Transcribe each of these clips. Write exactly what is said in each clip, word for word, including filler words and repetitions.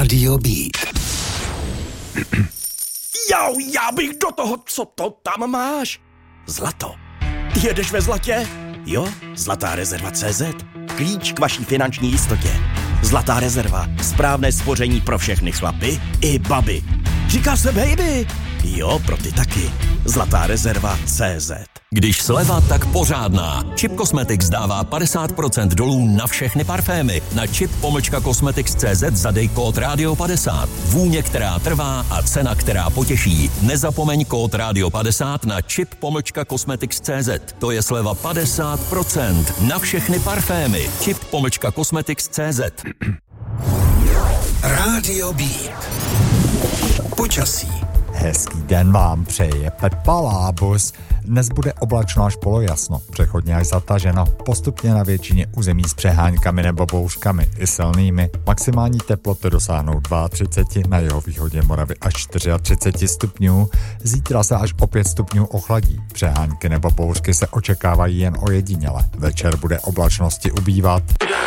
Rádio Beat. Jau, já bych do toho, co to tam máš? Zlato. Jedeš ve zlatě? Jo, Zlatá rezerva tečka cé zet. Klíč k vaší finanční jistotě. Zlatá rezerva. Správné spoření pro všechny chlapy i baby. Říká se baby. Jo, pro ty taky. Zlatá rezerva tečka cé zet. Když sleva, tak pořádná. Chip Cosmetics dává padesát procent dolů na všechny parfémy. Na chip pomlčka cosmetics tečka cé zet zadej kód rádio padesát. Vůně, která trvá a cena, která potěší. Nezapomeň kód rádio padesát na chip pomlčka cosmetics tečka cé zet. To je sleva padesát procent na všechny parfémy. Chip pomlčka cosmetics tečka cé zet. Rádio Beat. Počasí. Hezký den vám přeje Pepa Lábus. Dnes bude oblačno až polojasno, přechodně až zataženo, postupně na většině území s přeháňkami nebo bouřkami i silnými. Maximální teploty dosáhnou třicet dva, na jihovýchodě Moravy až třicet čtyři stupňů. Zítra se až o pět stupňů ochladí. Přehánky nebo bouřky se očekávají jen ojediněle. Večer bude oblačnosti ubývat.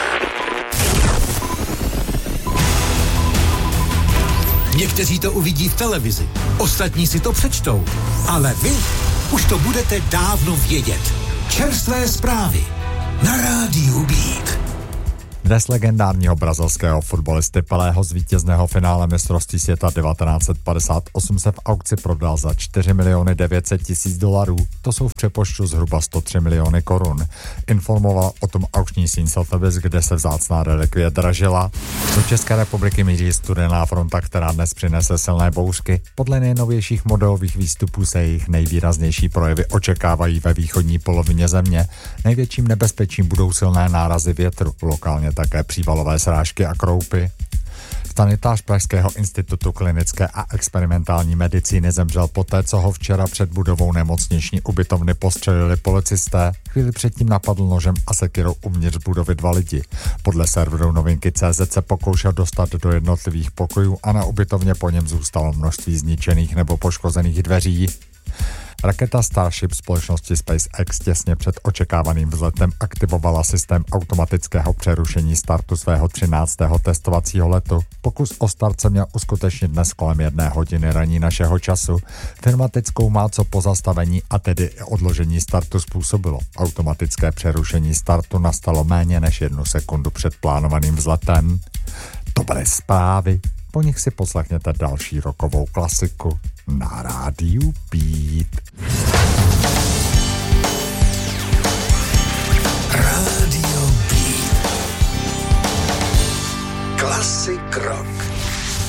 Někteří to uvidí v televizi, ostatní si to přečtou, ale vy už to budete dávno vědět. Čerstvé zprávy na Rádiu Beat. Dnes legendárního brazilského fotbalisty Pelého z vítězného finále mistrovství světa devatenáct set padesát osm se v aukci prodal za čtyři miliony devět set tisíc dolarů. To jsou v přepočtu zhruba sto tři miliony korun. Informoval o tom aukční síň Sotheby's, kde se vzácná relikvie dražila. Do České republiky míří studená fronta, která dnes přinese silné bouřky. Podle nejnovějších modelových výstupů se jejich nejvýraznější projevy očekávají ve východní polovině země. Největším nebezpečím budou silné nárazy větru, lokálně také přívalové srážky a kroupy. Sanitář Pražského institutu klinické a experimentální medicíny zemřel poté, co ho včera před budovou nemocniční ubytovny postřelili policisté. Chvíli předtím napadl nožem a sekyrou uvnitř budovy dva lidi. Podle serveru novinky tečka cé zet se pokoušel dostat do jednotlivých pokojů a na ubytovně po něm zůstalo množství zničených nebo poškozených dveří. Raketa Starship společnosti SpaceX těsně před očekávaným vzletem aktivovala systém automatického přerušení startu svého třináctého testovacího letu. Pokus o start se měl uskutečnit dnes kolem jedné hodiny raní našeho času. Firma teď zkoumá, co pozastavení a tedy i odložení startu způsobilo. Automatické přerušení startu nastalo méně než jednu sekundu před plánovaným vzletem. Dobré zprávy. Po nich si poslechněte další rockovou klasiku na Rádiu Beat. Rádio Beat. Klasik rock.